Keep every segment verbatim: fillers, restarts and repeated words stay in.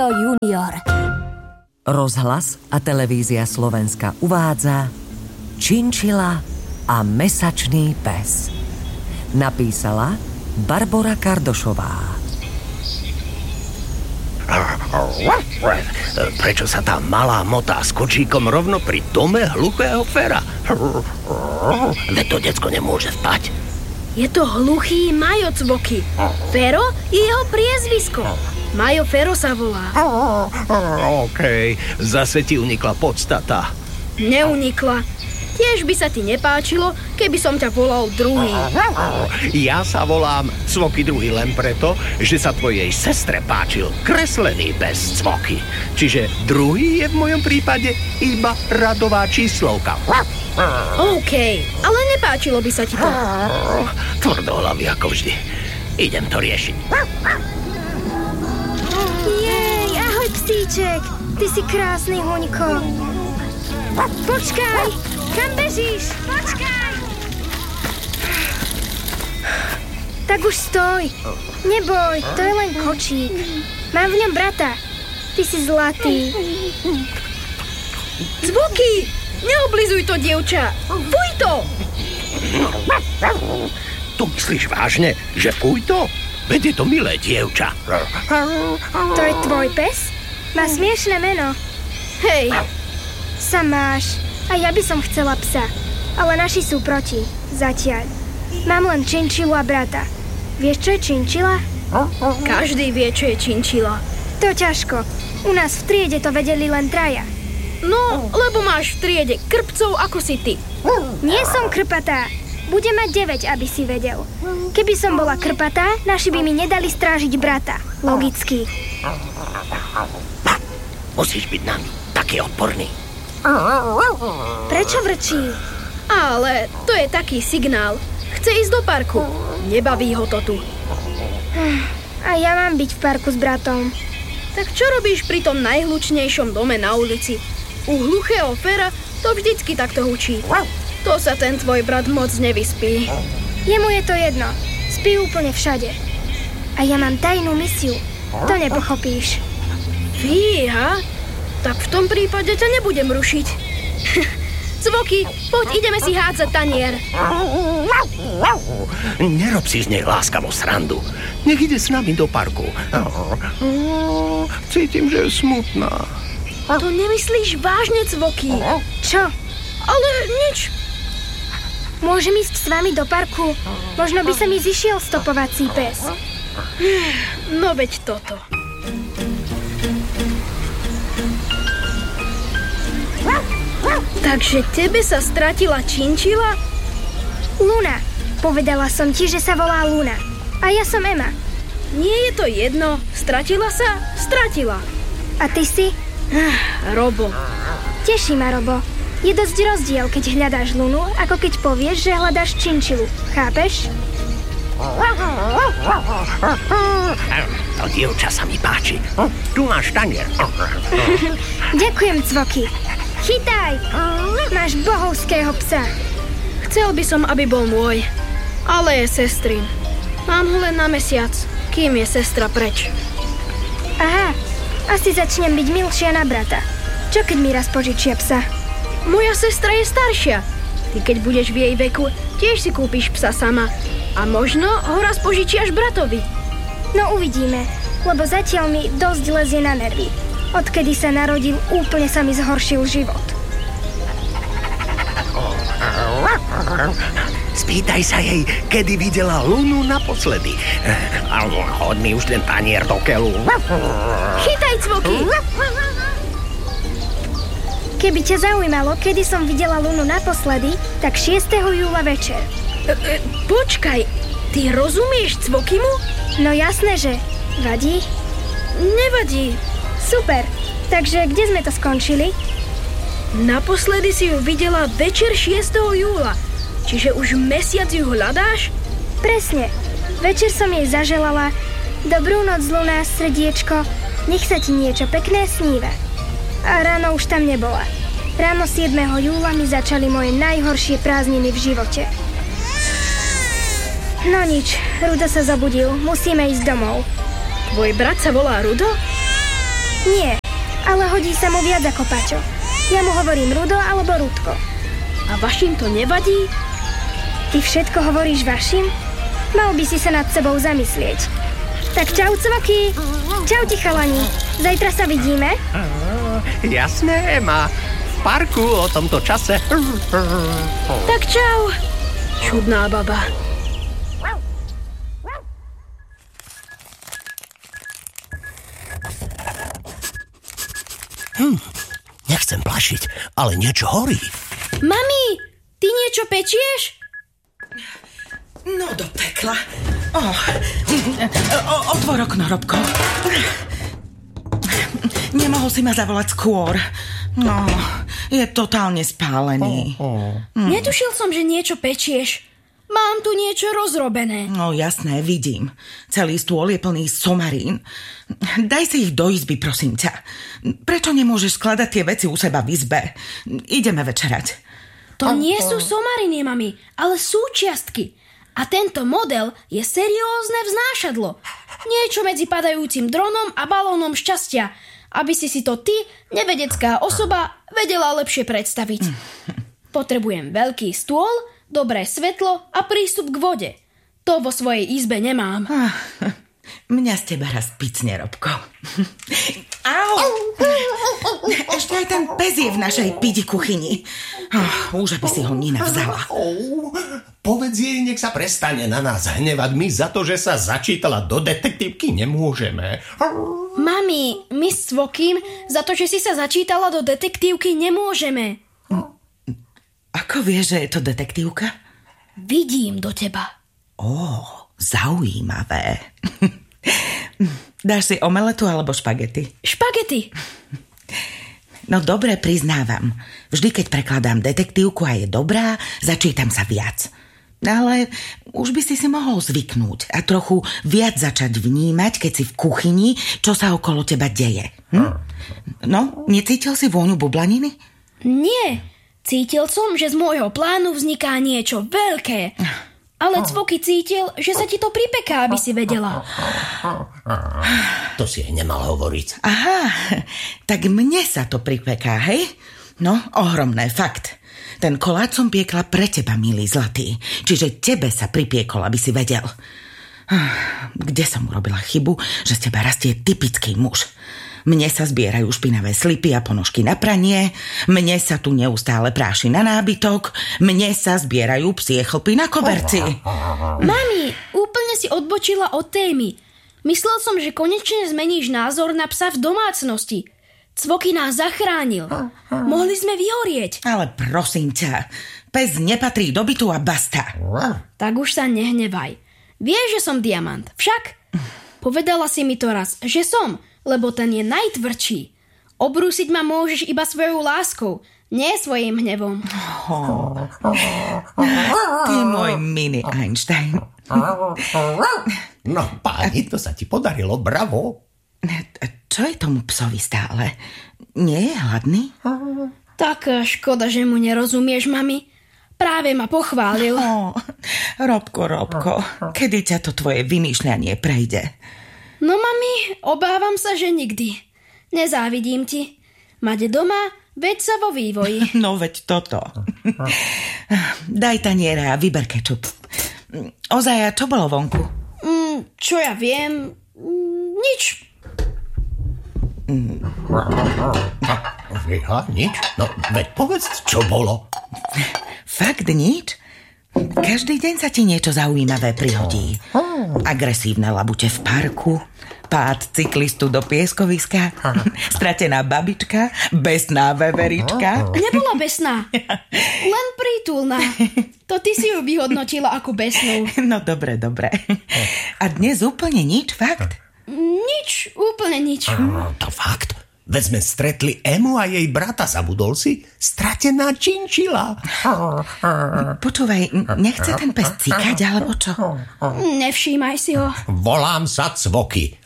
Leo junior. Rozhlas a televízia Slovenska uvádza Činčila a mesačný pes. Napísala Barbora Kardošová. Prečo sa tá malá motá s kočíkom rovno pri dome hluchého Fera? Veď to decko nemôže spať. Je to hluchý Majo Cvoky. Fero je jeho priezvisko. Majo Fero sa volá. Okej, okay. Zase ti unikla podstata. Neunikla. Tiež by sa ti nepáčilo, keby som ťa volal druhý. Ja sa volám Cvoky druhý len preto, že sa tvojej sestre páčil kreslený pes Cvoky. Čiže druhý je v mojom prípade iba radová číslovka. OK, ale nepáčilo by sa ti to. Tvrdohlavý ako vždy. Idem to riešiť. Jej, ahoj psíček. Ty si krásny, Huňko. Počkaj, kam bežíš? Počkaj. Tak už stoj. Neboj, to je len kočík. Mám v ňom brata. Ty si zlatý. Cvoky, neoblizuj to, dievča. Fuj to. Tu myslíš vážne, že fuj to? Veď je to milé dievča. To je tvoj pes? Má smiešné meno. Hej. Sa máš. A ja by som chcela psa. Ale naši sú proti. Zatiaľ. Mám len činčilu a brata. Vieš, čo je činčila? Každý vie, čo je činčila. To ťažko. U nás v triede to vedeli len traja. No, lebo máš v triede krpcov ako si ty. Nie som krpatá. Budem mať deväť, aby si vedel. Keby som bola krpatá, naši by mi nedali strážiť brata. Logicky. Musíš byť nami taký odporný. Prečo vrčí? Ale to je taký signál. Chce ísť do parku. Nebaví ho to tu. A ja mám byť v parku s bratom. Tak čo robíš pri tom najhlučnejšom dome na ulici? U hluchého Fera to vždycky takto hučí. To sa ten tvoj brat moc nevyspí. Jemu je to jedno. Spí úplne všade. A ja mám tajnú misiu. To nepochopíš. Fíha? Tak v tom prípade ťa nebudem rušiť. Cvoky, poď, ideme si hádzať tanier. Nerob si z nej láskavú srandu. Nech ide s nami do parku. Cítim, že je smutná. To nemyslíš vážne, Cvoky? Čo? Ale nič. Môžem ísť s vami do parku? Možno by sa mi zišiel stopovací pes. No veď toto. Takže tebe sa stratila činčila? Luna. Povedala som ti, že sa volá Luna. A ja som Ema. Nie je to jedno. Stratila sa? Stratila. A ty si? Robo. Teší ma, Robo. Je dosť rozdiel, keď hľadáš Lunu, ako keď povieš, že hľadáš činčilu. Chápeš? To dievča sa mi páči. Tu máš tanier. Ďakujem, Cvoky. Chytaj! Máš bohovského psa. Chcel by som, aby bol môj. Ale je sestrin. Mám ho len na mesiac, kým je sestra preč. Aha, asi začnem byť milšia na brata. Čo keď mi raz požičia psa? Moja sestra je staršia. Ty keď budeš v jej veku, tiež si kúpiš psa sama. A možno ho raz požičiaš bratovi. No uvidíme, lebo zatiaľ mi dosť lezie na nervy. Odkedy sa narodil, úplne sa mi zhoršil život. Spýtaj sa jej, kedy videla Lunu naposledy. Hoď mi už ten tanier do keľu. Chytaj, Cvoky! Keby ťa zaujímalo, kedy som videla Lunu naposledy, tak šiesteho júla večer. E, e, počkaj, ty rozumieš Cvokimu? No jasné, že. Vadí? Nevadí. Super, takže kde sme to skončili? Naposledy si ju videla večer šiesteho júla, čiže už mesiac ju hľadáš? Presne, večer som jej zaželala: Dobrú noc, Luna, srdiečko, nech sa ti niečo pekné sníva. A ráno už tam nebola. Ráno siedmeho júla mi začali moje najhoršie prázdniny v živote. No nič, Rudo sa zobudil, musíme ísť domov. Tvoj brat sa volá Rudo? Nie, ale hodí sa mu viac ako Paťo. Ja mu hovorím Rudo alebo Rudko. A vašim to nevadí? Ty všetko hovoríš vašim? Mal by si sa nad sebou zamyslieť. Tak čau, cvoky. Čau ti, chalani. Zajtra sa vidíme? Jasné, Ema. V parku o tomto čase. Tak čau. Čudná baba. Hm, nechcem plašiť, ale niečo horí. Mami, ty niečo pečieš? No do pekla. Oh. O, otvor okno, Robko. Nemohol si ma zavolať skôr. No, je totálne spálený. Oh, oh. Hm. Netušil som, že niečo pečieš. Mám tu niečo rozrobené. No jasné, vidím. Celý stôl je plný somarín. Daj si ich do izby, prosím ťa. Prečo nemôžeš skladať tie veci u seba v izbe? Ideme večerať. To nie sú somariny, mami, ale súčiastky. A tento model je seriózne vznášadlo. Niečo medzi padajúcim dronom a balónom šťastia, aby si si to ty, nevedecká osoba, vedela lepšie predstaviť. Potrebujem veľký stôl, dobré svetlo a prístup k vode. To vo svojej izbe nemám. Mňa z teba raz picne, Robko. Au! Ešte aj ten pes je v našej pidi kuchyni. Oh, už aby si ho Nina vzala. Oh, povedz jej, nech sa prestane na nás hnevať. My za to, že sa začítala do detektívky, nemôžeme. Mami, my s Cvokým za to, že si sa začítala do detektívky, nemôžeme. Ako vieš, že je to detektívka? Vidím do teba. Ó, zaujímavé. Dáš si omeletu alebo špagety? Špagety. No dobre, priznávam. Vždy, keď prekladám detektívku a je dobrá, začítam sa viac. Ale už by si si mohol zvyknúť a trochu viac začať vnímať, keď si v kuchyni, čo sa okolo teba deje. Hm? No, necítil si vôňu bublaniny? Nie. Cítil som, že z môjho plánu vzniká niečo veľké. Ale Cvoky cítil, že sa ti to pripeká, aby si vedela. To si jej nemal hovoriť. Aha, tak mne sa to pripeká, hej? No, ohromné, fakt. Ten koláč som piekla pre teba, milý zlatý. Čiže tebe sa pripiekol, aby si vedel. Kde som urobila chybu, že z teba rastie typický muž? Mne sa zbierajú špinavé slipy a ponožky na pranie, mne sa tu neustále práši na nábytok, mne sa zbierajú psie chlpy na koberci. Mami, úplne si odbočila od témy. Myslel som, že konečne zmeníš názor na psa v domácnosti. Cvoky nás zachránil. Mohli sme vyhorieť. Ale prosím ťa, pes nepatrí do bytu a basta. Tak už sa nehnevaj. Vieš, že som diamant, však? Povedala si mi to raz, že som, lebo ten je najtvrdší. Obrúsiť ma môžeš iba svojou láskou, nie svojím hnevom. Oh. Ty môj mini Einstein. No páni, to sa ti podarilo, bravo. Čo je tomu psovi stále? Nie je hladný? Tak škoda, že mu nerozumieš, mami. Práve ma pochválil. Oh, Robko, Robko, kedy ťa to tvoje vymýšľanie prejde? No mami, obávam sa, že nikdy. Nezávidím ti. Mať doma, veď sa vo vývoji. No veď toto. Daj taniere a vyber kečup. Ozaj, čo bolo vonku? Mm, čo ja viem? Mm, nič. Mm. Ja, nič? No veď povedz, čo bolo. Fakt nič? Každý deň sa ti niečo zaujímavé prihodí. Agresívne labute v parku, pád cyklistu do pieskoviska, stratená babička, besná veverička. Nebola besná, len prítulná. To ty si ju vyhodnotila ako besnú. No dobre, dobre. A dnes úplne nič, fakt? Nič, úplne nič. To fakt? Veď sme stretli Emu a jej brata, zabudol si? Stratená činčila. Počúvaj, nechce ten pes cikať, alebo čo? Nevšímaj si ho. Volám sa Cvoky.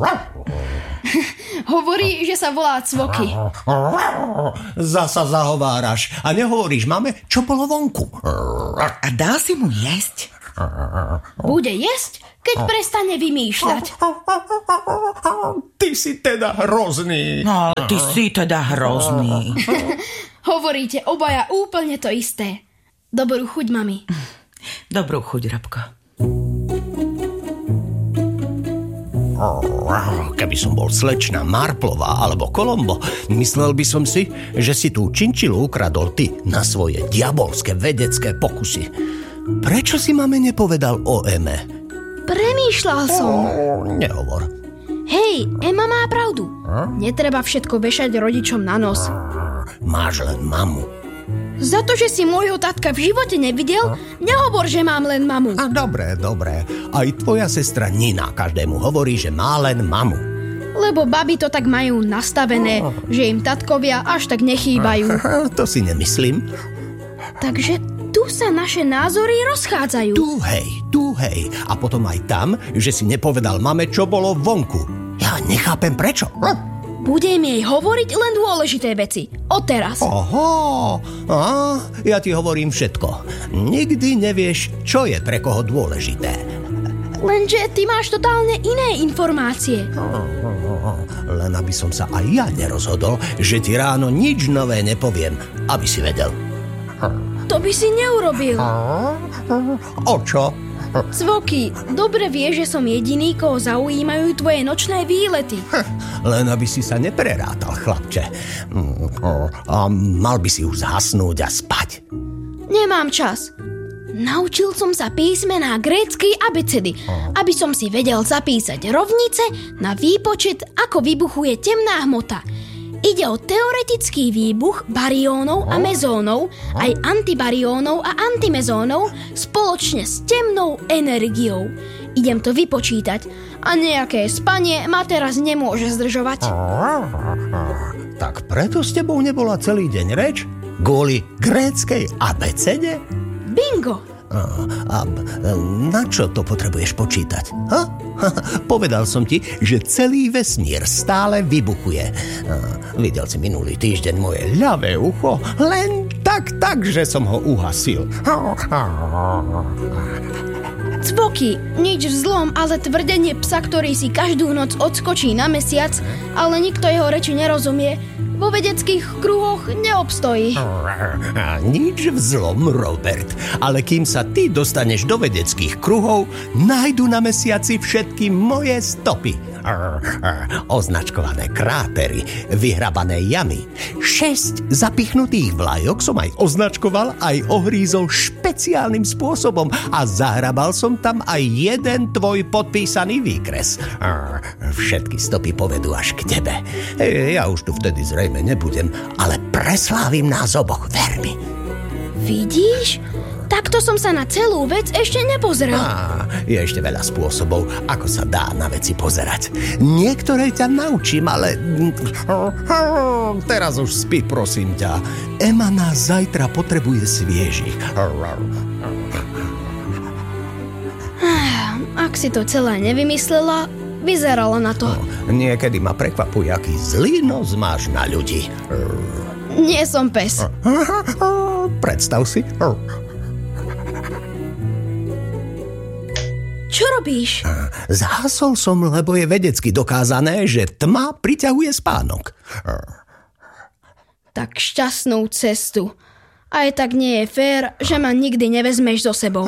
Hovorí, že sa volá Cvoky. Zasa zahováraš a nehovoríš mame, čo bolo vonku. A dal si mu jesť? Bude jesť, keď prestane vymýšľať. Ty ty si teda hrozný. No, ale ty si teda hrozný. Hovoríte obaja úplne to isté. Dobrú chuť, mami. Dobrú chuť, Robko. Keby som bol slečna Marplová alebo Kolombo, myslel by som si, že si tú činčilu ukradol ty na svoje diabolské vedecké pokusy. Prečo si mame nepovedal o Eme? Premýšľal som. Nehovor. Hej, Ema má pravdu. Netreba všetko vešať rodičom na nos. Máš len mamu. Za to, že si môjho tatka v živote nevidel, nehovor, že mám len mamu. A dobre, dobre. Aj tvoja sestra Nina každému hovorí, že má len mamu. Lebo baby to tak majú nastavené, že im tatkovia až tak nechýbajú. To si nemyslím. Takže tu sa naše názory rozchádzajú. Tu hej, tu hej. A potom aj tam, že si nepovedal mame, čo bolo vonku. Ja nechápem prečo. Budem jej hovoriť len dôležité veci. Odteraz. Oho, a ja ti hovorím všetko. Nikdy nevieš, čo je pre koho dôležité. Lenže ty máš totálne iné informácie. Len aby som sa aj ja nerozhodol, že ti ráno nič nové nepoviem, aby si vedel. To by si neurobil. O čo? Cvoky, dobre vieš, že som jediný, koho zaujímajú tvoje nočné výlety. Len aby si sa neprerátal, chlapče. A mal by si už zhasnúť a spať. Nemám čas. Naučil som sa písmená gréckej abecedy, aby som si vedel zapísať rovnice na výpočet, ako vybuchuje temná hmota. Ide o teoretický výbuch baryónov a mezónov, aj antibariónov a antimezónov spoločne s temnou energiou. Idem to vypočítať a nejaké spanie ma teraz nemôže zdržovať. Tak preto s tebou nebola celý deň reč? Kvôli gréckej abecede? Bingo! A, a na čo to potrebuješ počítať? Ha? Povedal som ti, že celý vesmír stále vybuchuje. A, videl si minulý týždeň moje ľavé ucho? Len tak, tak, že som ho uhasil. Cvoky, nič vzlom, ale tvrdenie psa, ktorý si každú noc odskočí na mesiac, ale nikto jeho reči nerozumie, vo vedeckých kruhoch neobstojí. Nič vzlom, Robert, ale kým sa ty dostaneš do vedeckých kruhov, nájdu na mesiaci všetky moje stopy. Označkované krátery, vyhrabané jamy. Šesť zapichnutých vlajok som aj označkoval, aj ohrízol špeciálnym spôsobom a zahrabal som tam aj jeden tvoj podpísaný výkres. Všetky stopy povedú až k tebe. Ja už tu vtedy zrejme nebudem, ale preslávim nás oboch, ver mi. Vidíš? Takto som sa na celú vec ešte nepozrel. Á, je ešte veľa spôsobov, ako sa dá na veci pozerať. Niektoré ťa naučím, ale... Teraz už spí, prosím ťa. Ema nás zajtra potrebuje sviežich. Ak si to celé nevymyslela, vyzerala na to. Niekedy ma prekvapuje, aký zlý nos máš na ľudí. Nie som pes. Predstav si. Čo robíš? Zhasol som, lebo je vedecky dokázané, že tma priťahuje spánok. Tak šťastnú cestu. Aj tak nie je fér, že ma nikdy nevezmeš so sebou.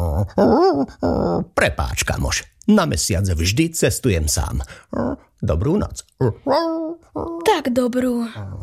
Prepáč, kamoš. Na mesiac vždy cestujem sám. Dobrú noc. Tak dobrú.